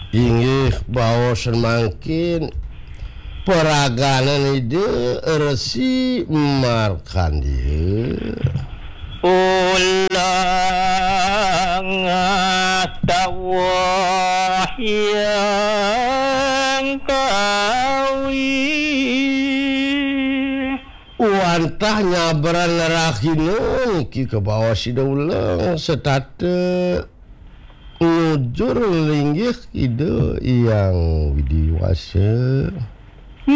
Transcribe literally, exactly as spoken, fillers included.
inggih bawa semangkin peraganan ide resi markan dia ulang tawah yang kawi wantah nyabaran rakinun ki ke bawah sida ulang setate ngujur linggih ide yang widiwasa